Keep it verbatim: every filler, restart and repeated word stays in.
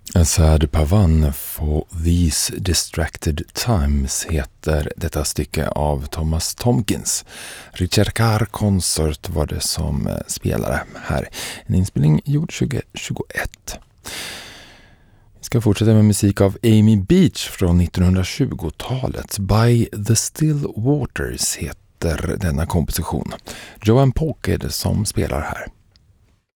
A sad pavan for these distracted times heter detta stycke av Thomas Tomkins. Richard Carr Consort var det som spelade här. En inspelning gjord tjugohundratjugoett. Vi ska fortsätta med musik av Amy Beach från nittonhundratjugotalet. By the Still Waters heter denna komposition. Joanne Polk är det som spelar här.